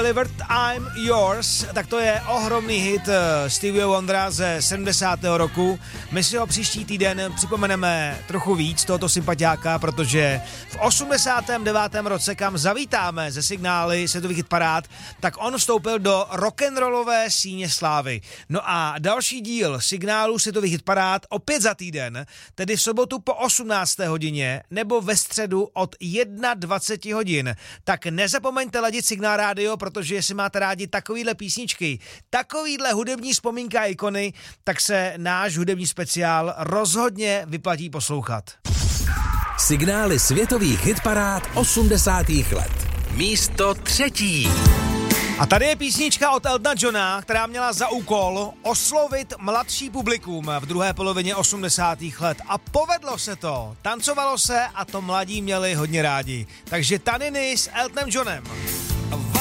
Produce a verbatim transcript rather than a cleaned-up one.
Delivered I'm Yours, tak to je ohromný hit Stevieho Wondera ze sedmdesátého roku. My si ho příští týden připomeneme trochu víc, tohoto sympatiáka, protože v osmdesátém devátém roce, kam zavítáme ze signály světových hitparád, tak on vstoupil do rock'n'rollové síně slávy. No a další díl signálu světových hitparád opět za týden, tedy v sobotu po osmnácté hodině nebo ve středu od dvacet jedna hodin. Tak nezapomeňte ladit Signál rádio, protože jestli máte rádi takovýhle písničky, takovýhle hudební vzpomínky a ikony, tak se náš hudební speciál rozhodně vyplatí poslouchat. Signály světových hitparád osmdesátých let. Místo třetí. A tady je písnička od Eltona Johna, která měla za úkol oslovit mladší publikum v druhé polovině osmdesátých let. A povedlo se to. Tancovalo se a to mladí měli hodně rádi. Takže Taniny s Eltonem Johnem.